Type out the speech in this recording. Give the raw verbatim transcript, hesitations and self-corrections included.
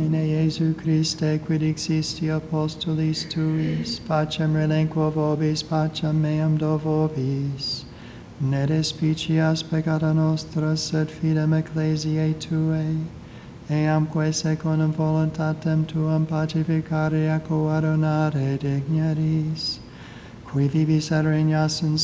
Domine Iesu Christe, quid existi apostolis tuis, pacem relinquo vobis, pacem meam do vobis. Ne despicias peccata nostra, sed fidem ecclesiae Tuae, eamque secundum voluntatem Tuam pacificare ac coadunare digneris, qui vivis et regnas in